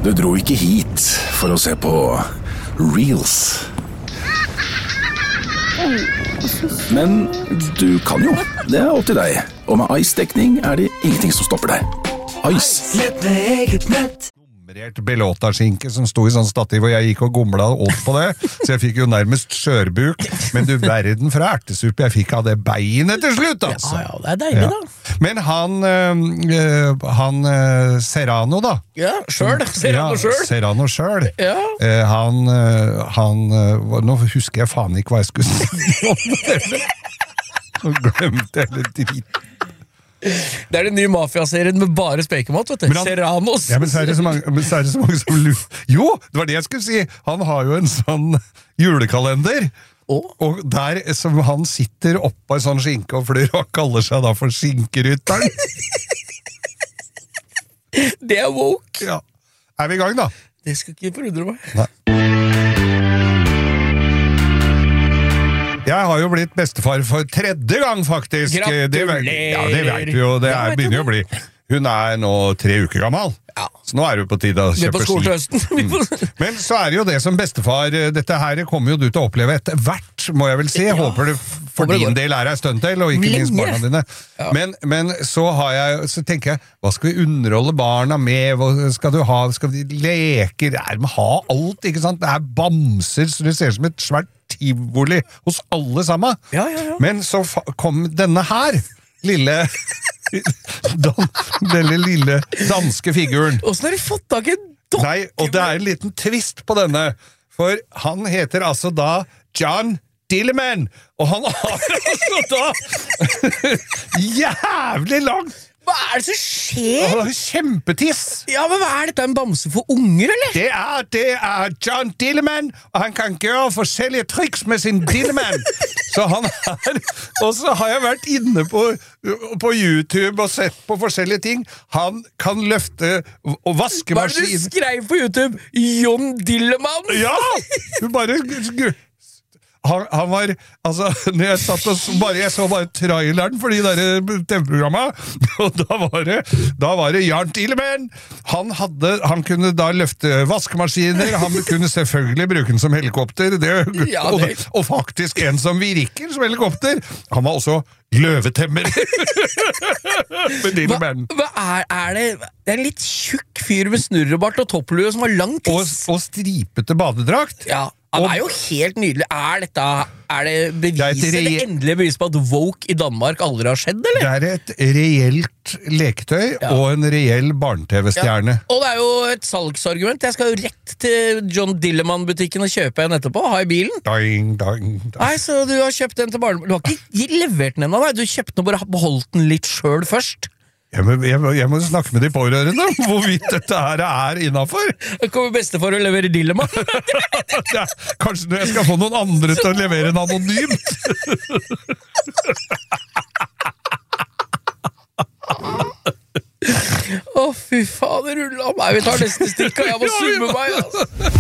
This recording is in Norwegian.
Du dro ikke hit for å se på Reels. Men du kan jo, det opp til deg. Og med Ice-dekning det ingenting som stopper deg. Ice. Nett med eget nett. Nummerert Belota-skinke som sto i sånn stativ, og jeg gikk og gomla og åt på det, så jeg fikk jo nærmest skjørbuk. Men du verden fra ertesuppe, jeg fikk av det beinet til slutt, altså. Ja, det deilig da. Men han Serrano da. Ja, Serrano selv. Ja. Nå husker jeg faen ikke hva jeg skulle si. Nå glemte jeg litt dritt. Det den nye mafiaserien med bare spekemat, vet du. Serranos. Ja, men så det så mange som lurer. Jo, det var det jeg skulle si. Han har jo en sånn julekalender. Og der som han sitter oppå en sånn skinke og flyr og kaller seg da for skinkerytteren. Det woke. Ja. Vi i gang da? Det skal ikke forundre meg. Nei. Jeg har jo blitt bestefar for 3. gang, faktisk. Gratulerer! Ja, det vet vi jo. Det begynner jo å bli. Hun nå 3 uker gammel. Ja. Så nå det på tide å kjøpe ski. Men så det jo det som bestefar, dette her kommer jo du til å oppleve etter hvert, må jeg vel si. Jeg håper det for din del en støntel, og ikke minst barna dine. Ja. Men så tenker jeg, hva skal vi underholde barna med? Hva skal du ha? Skal vi leker? De ha alt, ikke sant? Det bamser, så det ser som et svært tivoli hos alle sammen. Ja. Men så kom denne her, denne lille danske figuren. Hvordan har de fått tak i en dokke? Nei, og det en liten twist på denne, for han heter altså da John Dillerman, og han har altså da jævlig langt. Hva det som skjer? Han har kjempetiss. Ja, men hva dette, en bamse for unger, eller? Det John Dillerman, og han kan gjøre forskjellige triks med sin Dillerman. Så han og så har jeg vært inne på YouTube og sett på forskjellige ting. Han kan løfte og vaskemaskinen. Hva det du skrev på YouTube? John Dillerman? Ja! Du bare... Han var, altså, når jeg satt og jeg så bare traileren for de der TV-programma, og da var det Jarn Dillerman. Han kunne da løfte vaskemaskiner, han kunne selvfølgelig bruke den som helikopter, og faktisk en som virker som helikopter. Han var også løvetemmer. Med Dillerman. Hva det? Det en litt tjukk fyr med snurrebart og topplue som har lang tiss. Og stripete badedrakt. Ja. Han jo helt nydelig. Det beviset, det endelige beviset på at woke i Danmark aldri har skjedd, eller? Det et reelt leketøy og en reell barne-tv-stjerne. Ja. Og det jo et salgsargument. Jeg skal jo rett til John Dillerman-butikken og kjøpe en etterpå, ha i bilen. Ding. Nei, så du har kjøpt den til barn... Du har ikke levert den ennå, nei. Du kjøpte den og bare beholdt den litt selv først. Jeg må snakke med de pårørende hvorvidt dette her innenfor. Det kommer bestefar å levere Dillerman. Kanskje når jeg skal få noen andre til å levere en anonymt. Fy faen, det ruller av meg. Vi tar neste stikk, og jeg må summe meg, altså.